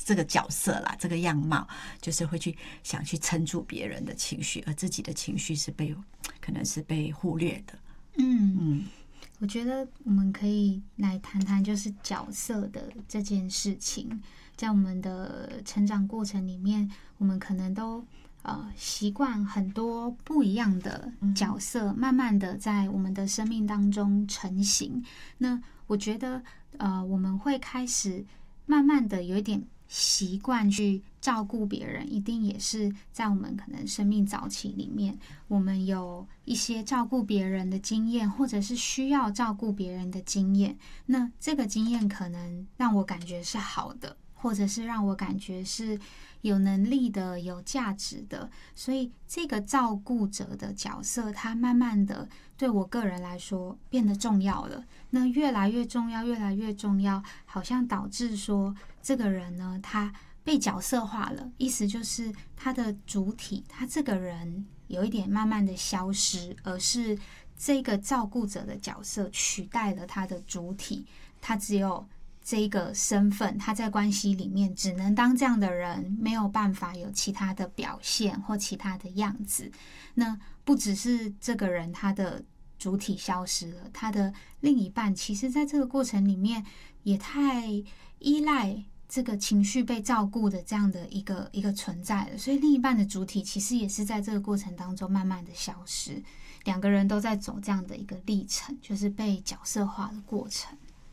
这个角色啦，这个样貌，就是会想去撑住别人的情绪，而自己的情绪可能是被忽略的。 我觉得我们可以来谈谈就是角色的这件事情。在我们的成长过程里面，我们可能都习惯很多不一样的角色，慢慢的在我们的生命当中成型。那我觉得我们会开始慢慢的有一点习惯去照顾别人，一定也是在我们可能生命早期里面，我们有一些照顾别人的经验，或者是需要照顾别人的经验。那这个经验可能让我感觉是好的，或者是让我感觉是有能力的、有价值的，所以这个照顾者的角色，它慢慢的对我个人来说变得重要了。那越来越重要，越来越重要，好像导致说这个人呢，他被角色化了，意思就是他的主体，他这个人有一点慢慢的消失，而是这个照顾者的角色取代了他的主体，他只有这个身份，他在关系里面只能当这样的人，没有办法有其他的表现或其他的样子。那不只是这个人他的主体消失了，他的另一半其实在这个过程里面也太依赖这个情绪被照顾的这样的一个存在了，所以另一半的主体其实也是在这个过程当中慢慢的消失，两个人都在走这样的一个历程，就是被角色化的过程。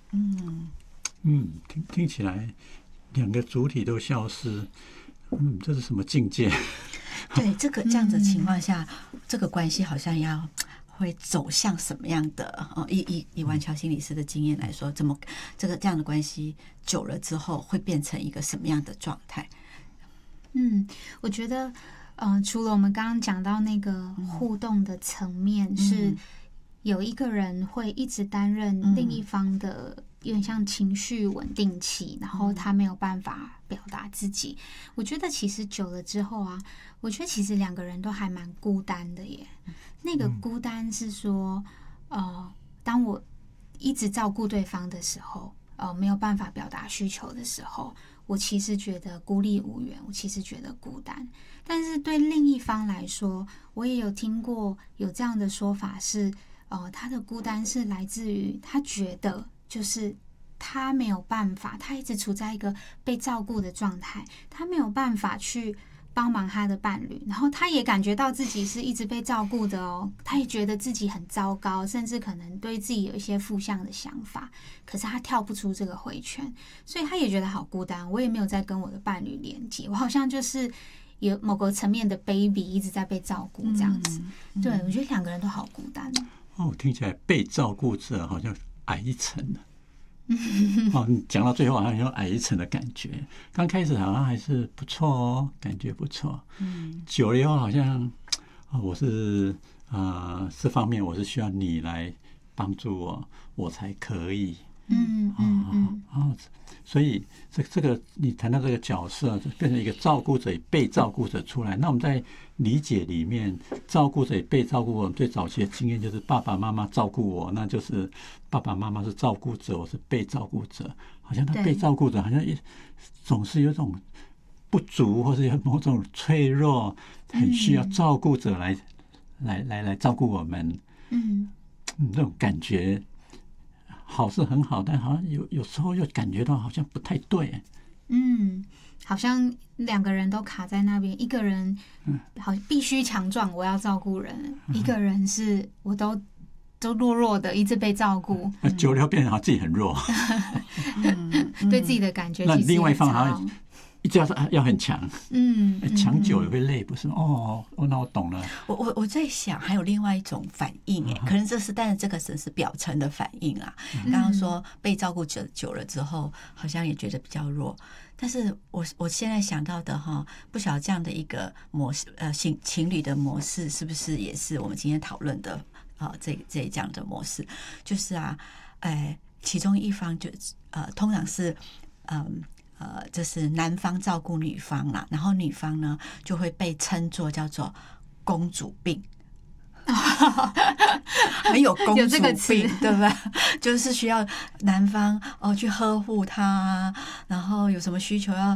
听起来两个主体都消失，这是什么境界？ 对，这样子的情况下，这个关系好像会走向什么样的？以婉乔心理师的经验来说，这样的关系久了之后会变成一个什么样的状态？ 我觉得，除了我们刚刚讲到那个互动的层面，是有一个人会一直担任另一方的，有点像情绪稳定器，然后他没有办法表达自己。我觉得其实久了之后啊，我觉得其实两个人都还蛮孤单的耶。那个孤单是说，当我一直照顾对方的时候，没有办法表达需求的时候，我其实觉得孤立无援，我其实觉得孤单。但是对另一方来说，我也有听过有这样的说法是，他的孤单是来自于他觉得就是他没有办法，他一直处在一个被照顾的状态，他没有办法去帮忙他的伴侣，然后他也感觉到自己是一直被照顾的哦，他也觉得自己很糟糕，甚至可能对自己有一些负向的想法，可是他跳不出这个回圈，所以他也觉得好孤单。我也没有在跟我的伴侣连接，我好像就是有某个层面的 baby 一直在被照顾这样子。对，我觉得两个人都好孤单听起来被照顾者好像矮一层了。你讲到最后好像有矮一层的感觉，刚开始好像还是不错哦，感觉不错。久了以后好像我是这方面我是需要你来帮助我才可以。所以这个你谈到这个角色变成一个照顾者与被照顾者出来，那我们在理解里面，照顾者与被照顾我们最早期的经验就是爸爸妈妈照顾我，那就是爸爸妈妈是照顾者，我是被照顾者，好像他被照顾者好像总是有种不足，或是有某种脆弱，很需要照顾者来照顾我们。这种感觉好是很好，但好像有时候又感觉到好像不太对。 好像两个人都卡在那边，一个人好必须强壮，我要照顾人；一个人是我都弱弱的，一直被照顾。 久了变成好像自己很弱， 对自己的感觉其实那另外一方也好像一直要很强，强久也会累，不是？那我懂了。 我在想，还有另外一种反应，可能但是这个是表层的反应啊。刚刚说被照顾者久了之后，好像也觉得比较弱。但是我现在想到的不晓得这样的一个模式，情侣的模式是不是也是我们今天讨论的这样的模式？就是其中一方就通常是就是男方照顾女方啦，然后女方呢就会被称作叫做公主病。很有公主病，对不对？就是需要男方去呵护她，然后有什么需求要